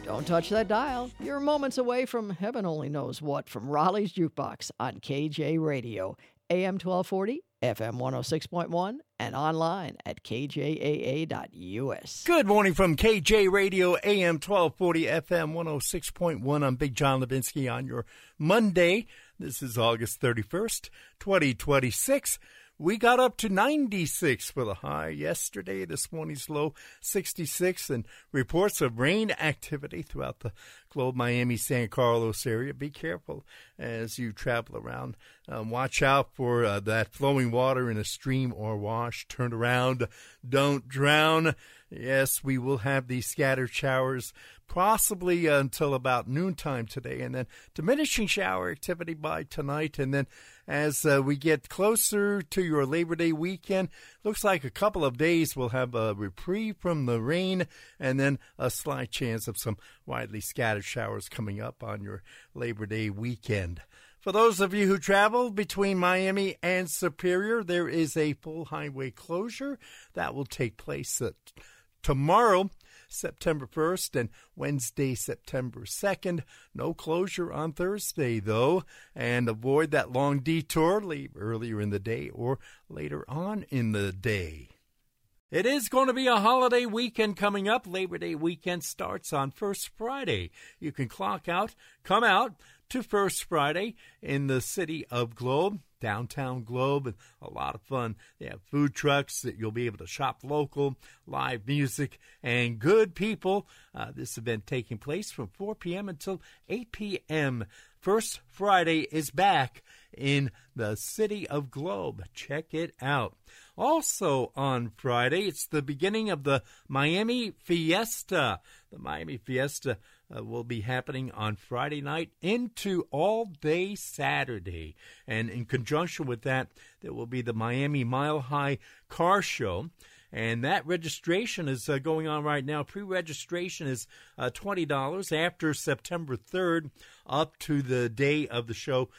Don't touch that dial. You're moments away from heaven only knows what from Raleigh's Jukebox on KJ Radio, AM 1240, FM 106.1, and online at kjaa.us. Good morning from KJ Radio, AM 1240, FM 106.1. I'm Big John Levinsky on your Monday. This is August 31st, 2026. We got up to 96 for the high yesterday. This morning's low 66, and reports of rain activity throughout the globe, Miami, San Carlos area. Be careful as you travel around. Watch out for that flowing water in a stream or wash. Turn around. Don't drown. Yes, we will have these scattered showers possibly until about noontime today, and then diminishing shower activity by tonight. And then as we get closer to your Labor Day weekend, looks like a couple of days we'll have a reprieve from the rain, and then a slight chance of some widely scattered showers coming up on your Labor Day weekend. For those of you who travel between Miami and Superior, there is a full highway closure that will take place tomorrow, September 1st, and Wednesday, September 2nd. No closure on Thursday, though, and avoid that long detour. Leave earlier in the day or later on in the day. It is going to be a holiday weekend coming up. Labor Day weekend starts on First Friday. You can come out to First Friday in the city of Globe, downtown Globe, and a lot of fun. They have food trucks that you'll be able to shop local, live music, and good people. This event taking place from 4 p.m. until 8 p.m. First Friday is back in the city of Globe. Check it out. Also on Friday, it's the beginning of the Miami Fiesta. The Miami Fiesta will be happening on Friday night into all day Saturday. And in conjunction with that, there will be the Miami Mile High Car Show. And that registration is going on right now. Pre-registration is $20 after September 3rd up to the day of the show,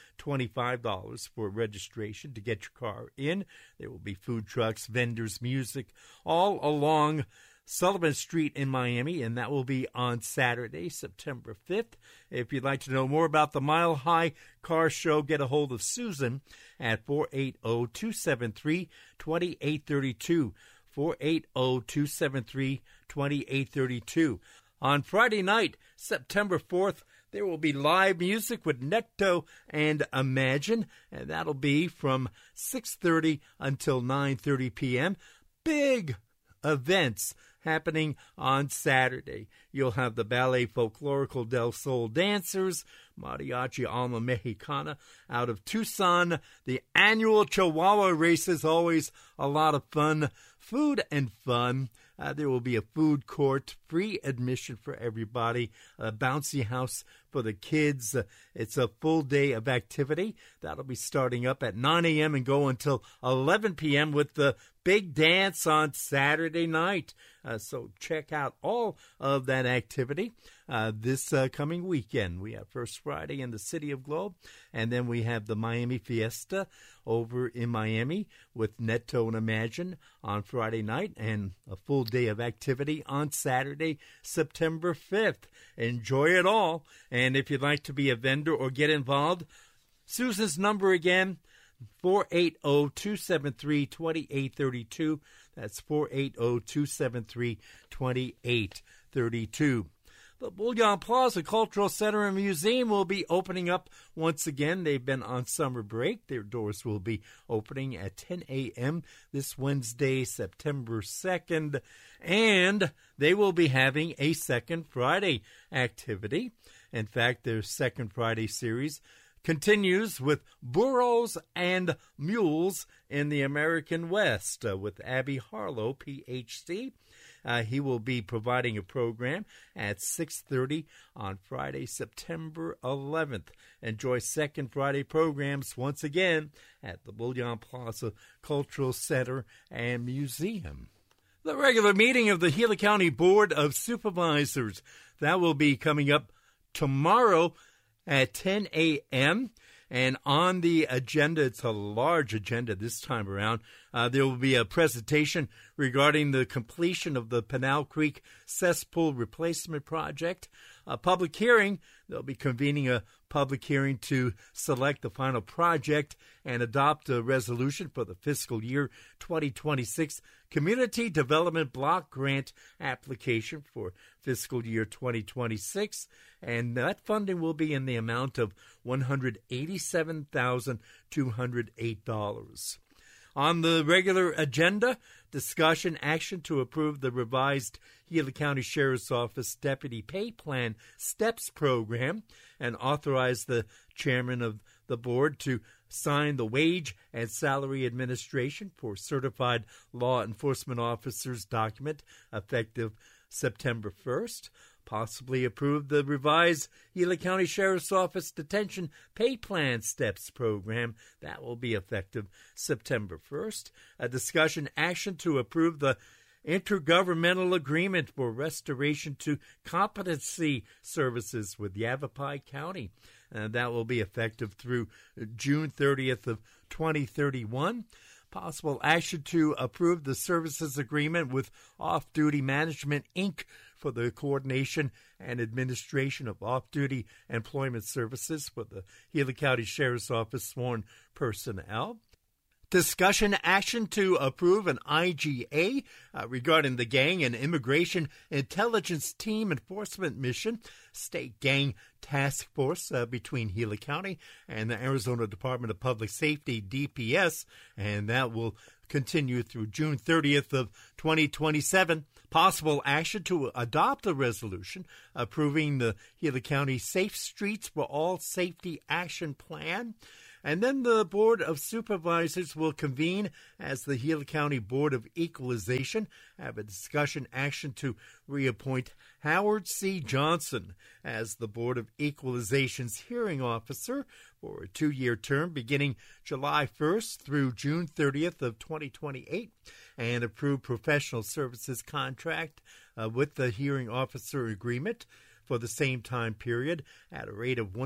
$25 for registration to get your car in. There will be food trucks, vendors, music, all along Sullivan Street in Miami, and that will be on Saturday, September 5th. If you'd like to know more about the Mile High Car Show, get a hold of Susan at 480-273-2832. 480-273-2832. On Friday night, September 4th, there will be live music with Netto and Imagine, and that'll be from 6:30 until 9:30 p.m. Big events happening on Saturday. You'll have the Ballet Folklorico del Sol Dancers, Mariachi Alma Mexicana out of Tucson. The annual Chihuahua races, always a lot of fun. Food and fun. There will be a food court, free admission for everybody, a bouncy house for the kids. It's a full day of activity. That'll be starting up at 9 a.m. and go until 11 p.m. with the big dance on Saturday night. So check out all of that activity this coming weekend. We have First Friday in the city of Globe, and then we have the Miami Fiesta over in Miami with Netto and Imagine on Friday night, and a full day of activity on Saturday, September 5th. Enjoy it all. And if you'd like to be a vendor or get involved, Susan's number again, 480-273-2832. That's 480-273-2832. The Bullion Plaza Cultural Center and Museum will be opening up once again. They've been on summer break. Their doors will be opening at 10 a.m. this Wednesday, September 2nd. And they will be having a Second Friday activity. In fact, their Second Friday series continues with Burros and Mules in the American West with Abby Harlow, Ph.D. He will be providing a program at 6:30 on Friday, September 11th. Enjoy Second Friday programs once again at the Bullion Plaza Cultural Center and Museum. The regular meeting of the Gila County Board of Supervisors, that will be coming up tomorrow at 10 a.m., and on the agenda, it's a large agenda this time around, There will be a presentation regarding the completion of the Pinal Creek Cesspool Replacement Project. A public hearing, they'll be convening a public hearing to select the final project and adopt a resolution for the fiscal year 2026 Community Development Block Grant application for fiscal year 2026. And that funding will be in the amount of $187,208. On the regular agenda, discussion action to approve the revised Gila County Sheriff's Office Deputy Pay Plan STEPS program and authorize the chairman of the board to sign the Wage and Salary Administration for Certified Law Enforcement Officers document effective September 1st. Possibly approve the revised Gila County Sheriff's Office Detention Pay Plan STEPS program. That will be effective September 1st. A discussion action to approve the intergovernmental agreement for restoration to competency services with Yavapai County. That will be effective through June 30th of 2031. Possible action to approve the services agreement with Off Duty Management, Inc., for the coordination and administration of off-duty employment services for the Gila County Sheriff's Office sworn personnel. Discussion action to approve an IGA regarding the Gang and Immigration Intelligence Team Enforcement Mission, State Gang Task Force between Gila County and the Arizona Department of Public Safety, DPS, and that will continue through June 30th of 2027. Possible action to adopt a resolution approving the Gila County Safe Streets for All Safety Action Plan. And then the Board of Supervisors will convene as the Gila County Board of Equalization, have a discussion action to reappoint Howard C. Johnson as the Board of Equalization's hearing officer for a 2-year term beginning July 1st through June 30th of 2028, and approve professional services contract with the hearing officer agreement for the same time period at a rate of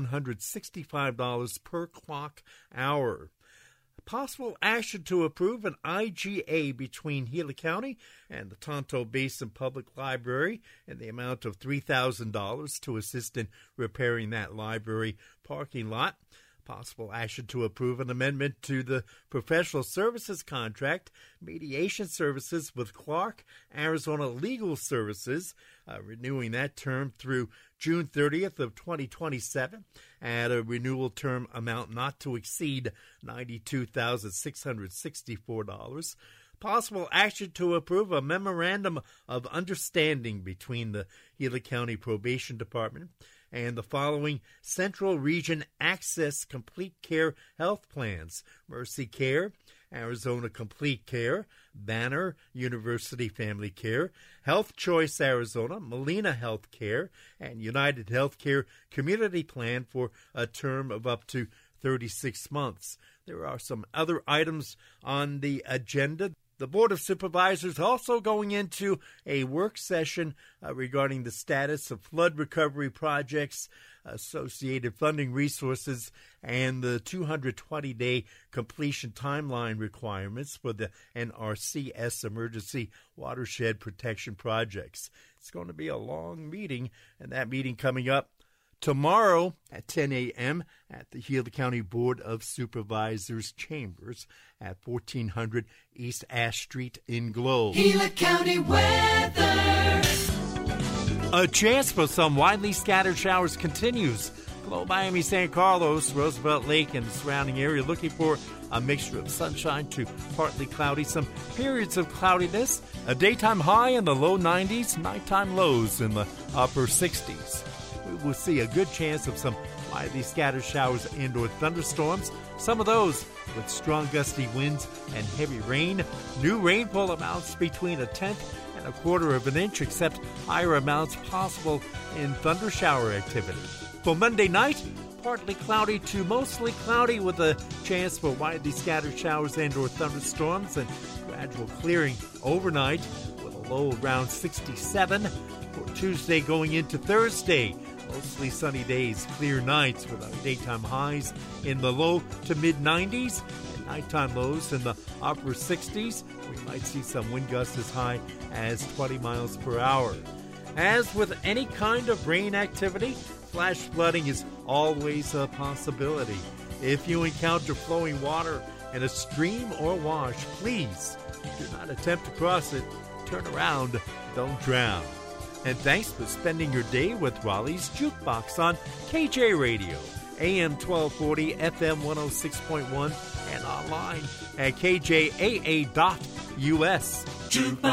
$165 per clock hour. Possible action to approve an IGA between Gila County and the Tonto Basin Public Library in the amount of $3,000 to assist in repairing that library parking lot. Possible action to approve an amendment to the professional services contract, mediation services with Clark Arizona Legal Services, renewing that term through June 30th of 2027 at a renewal term amount not to exceed $92,664. Possible action to approve a memorandum of understanding between the Gila County Probation Department and the following Central Region Access Complete Care Health Plans: Mercy Care, Arizona Complete Care, Banner University Family Care, Health Choice Arizona, Molina Health Care, and United Healthcare Community Plan for a term of up to 36 months. There are some other items on the agenda. The Board of Supervisors also going into a work session regarding the status of flood recovery projects, associated funding resources, and the 220-day completion timeline requirements for the NRCS Emergency Watershed Protection Projects. It's going to be a long meeting, and that meeting coming up tomorrow at 10 a.m. at the Gila County Board of Supervisors Chambers at 1400 East Ash Street in Globe. Gila County weather. A chance for some widely scattered showers continues. Globe, Miami, San Carlos, Roosevelt Lake, and the surrounding area looking for a mixture of sunshine to partly cloudy, some periods of cloudiness, a daytime high in the low 90s, nighttime lows in the upper 60s. We'll see a good chance of some widely scattered showers and or thunderstorms, some of those with strong gusty winds and heavy rain. New rainfall amounts between 1/10 and 1/4 of an inch, except higher amounts possible in thunder shower activity. For Monday night, partly cloudy to mostly cloudy with a chance for widely scattered showers and or thunderstorms, and gradual clearing overnight with a low around 67. For Tuesday going into Thursday, mostly sunny days, clear nights with our daytime highs in the low to mid-90s, and Nighttime lows in the upper 60s. We might see some wind gusts as high as 20 miles per hour. As with any kind of rain activity, flash flooding is always a possibility. If you encounter flowing water in a stream or wash, please do not attempt to cross it. Turn around, don't drown. And thanks for spending your day with Raleigh's Jukebox on KJ Radio, AM 1240, FM 106.1, and online at kjaa.us. Jukebox